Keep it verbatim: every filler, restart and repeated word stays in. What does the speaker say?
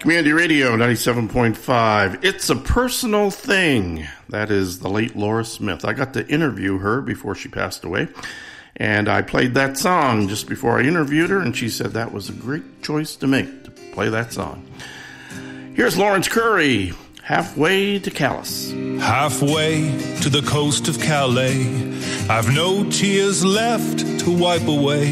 Community Radio ninety-seven point five. It's a Personal Thing. That is the late Laura Smith. I got to interview her before she passed away, and I played that song just before I interviewed her, and she said that was a great choice to make, to play that song. Here's Lawrence Curry, Halfway to Calais. Halfway to the coast of Calais, I've no tears left to wipe away.